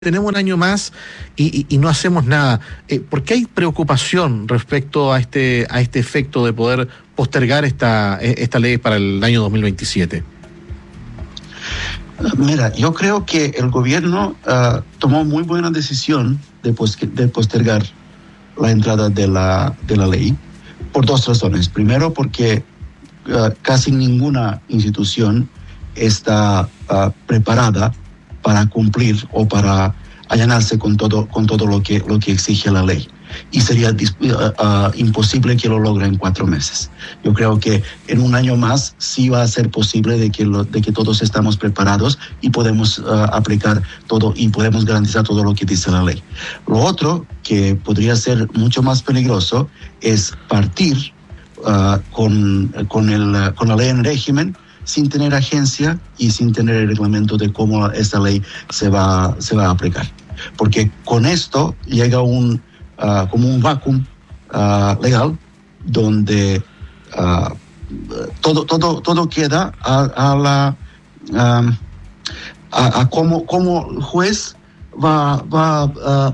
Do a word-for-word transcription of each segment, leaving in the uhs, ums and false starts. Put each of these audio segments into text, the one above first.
tenemos un año más y, y, y no hacemos nada. Eh, ¿Por qué hay preocupación respecto a este a este efecto de poder postergar esta, esta ley para el año dos mil veintisiete? Mira, yo creo que el gobierno uh, tomó muy buena decisión de, pos- de postergar la entrada de la, de la ley por dos razones. Primero, porque uh, casi ninguna institución está uh, preparada para cumplir o para allanarse con todo con todo lo que lo que exige la ley, y sería uh, uh, imposible que lo logre en cuatro meses. Yo creo que en un año más sí va a ser posible de que lo, de que todos estamos preparados y podemos uh, aplicar todo y podemos garantizar todo lo que dice la ley. Lo otro que podría ser mucho más peligroso es partir uh, con con el con la ley en régimen sin tener agencia y sin tener el reglamento de cómo esta ley se va, se va a aplicar. Porque con esto llega un, uh, como un vacuum uh, legal donde uh, todo, todo, todo queda a, a la um, a, a cómo, cómo el juez va, va a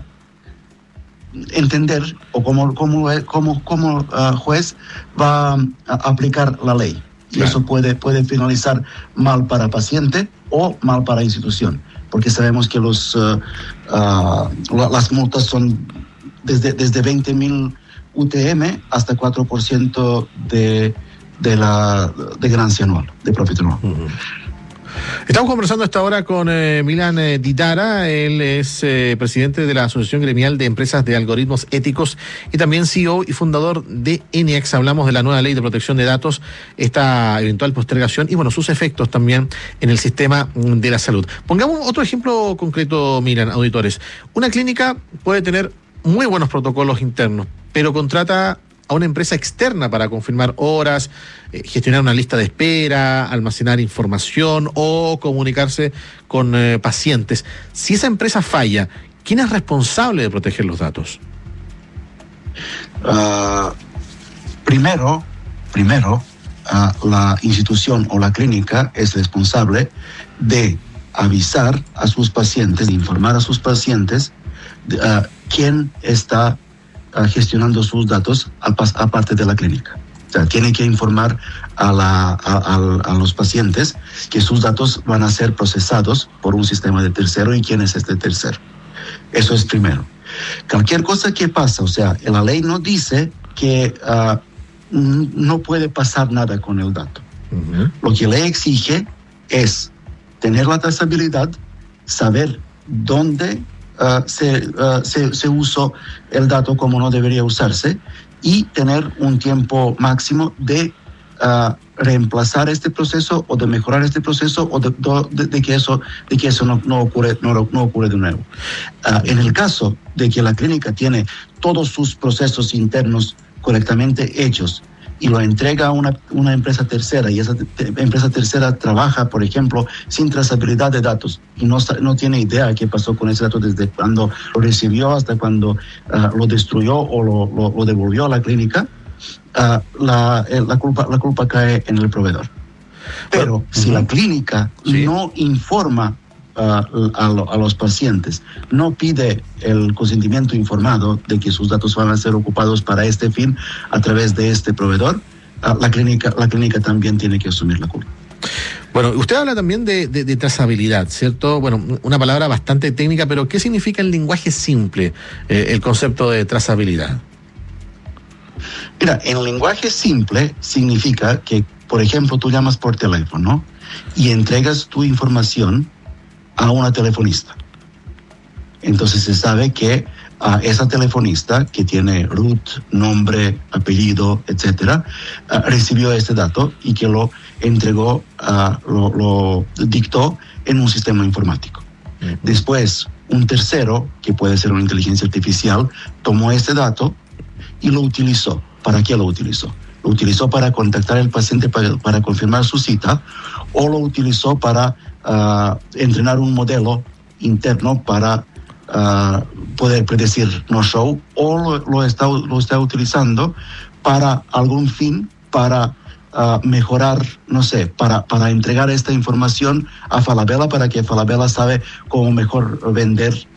entender o cómo, cómo, cómo, cómo uh, juez va a aplicar la ley. Y claro, eso puede, puede finalizar mal para paciente o mal para institución, porque sabemos que los, uh, uh, las multas son desde, desde veinte mil U T M hasta cuatro por ciento de, de la de ganancia anual, de profit anual. Uh-huh. Estamos conversando a esta hora con eh, Milan eh, Didara. Él es eh, presidente de la Asociación Gremial de Empresas de Algoritmos Éticos y también C E O y fundador de ENIAX. Hablamos de la nueva ley de protección de datos, esta eventual postergación y bueno, sus efectos también en el sistema de la salud. Pongamos otro ejemplo concreto, Milan, auditores. Una clínica puede tener muy buenos protocolos internos, pero contrata a una empresa externa para confirmar horas, eh, gestionar una lista de espera, almacenar información o comunicarse con eh, pacientes. Si esa empresa falla, ¿quién es responsable de proteger los datos? Uh, primero, primero uh, la institución o la clínica es responsable de avisar a sus pacientes, de informar a sus pacientes de, uh, quién está gestionando sus datos aparte de la clínica. O sea, tiene que informar a, la, a, a, a los pacientes que sus datos van a ser procesados por un sistema de tercero y quién es este tercero. Eso es primero. Cualquier cosa que pasa, o sea, la ley no dice que uh, no puede pasar nada con el dato. Uh-huh. Lo que le exige es tener la trazabilidad, saber dónde Uh, se, uh, se, se usó el dato como no debería usarse y tener un tiempo máximo de uh, reemplazar este proceso o de mejorar este proceso o de, de, de que eso, de que eso no, no, ocurre, no, no ocurre de nuevo. Uh, en el caso de que la clínica tiene todos sus procesos internos correctamente hechos y lo entrega a una, una empresa tercera, y esa te, empresa tercera trabaja, por ejemplo, sin trazabilidad de datos y no, no tiene idea de qué pasó con ese dato desde cuando lo recibió hasta cuando uh, lo destruyó o lo, lo, lo devolvió a la clínica, uh, la, la, culpa, la culpa cae en el proveedor. Pero uh-huh. si la clínica sí. no informa Uh, a, lo, a los pacientes, no pide el consentimiento informado de que sus datos van a ser ocupados para este fin a través de este proveedor, uh, la clínica la clínica también tiene que asumir la culpa. Bueno, usted habla también de, de, de trazabilidad, ¿cierto? Bueno, una palabra bastante técnica, pero ¿qué significa en lenguaje simple eh, el concepto de trazabilidad? Mira, en lenguaje simple significa que, por ejemplo, tú llamas por teléfono y entregas tu información a una telefonista. Entonces se sabe que uh, esa telefonista, que tiene root, nombre, apellido, etcétera, uh, recibió este dato y que lo entregó, uh, lo, lo dictó en un sistema informático. Uh-huh. Después, un tercero, que puede ser una inteligencia artificial, tomó este dato y lo utilizó. ¿Para qué lo utilizó? Lo utilizó para contactar al paciente para, para confirmar su cita, o lo utilizó para Uh, entrenar un modelo interno para uh, poder predecir no show, o lo, lo, está, lo está utilizando para algún fin, para uh, mejorar, no sé, para, para entregar esta información a Falabella para que Falabella sabe cómo mejor vender